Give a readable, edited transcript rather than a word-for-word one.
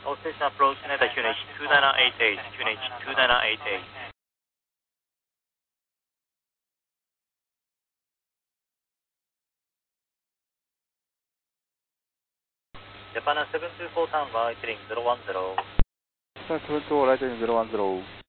Cessna approach Canada QNH 2988, QNH 2988. Japan 724 town, right heading 010. Japan 724, right heading 010.